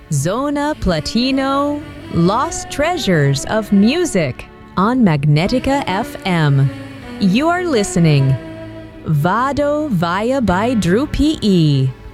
Zona Platino, Lost Treasures of Music on Magnetica FM. You are listening Vado Via by Drew P.E.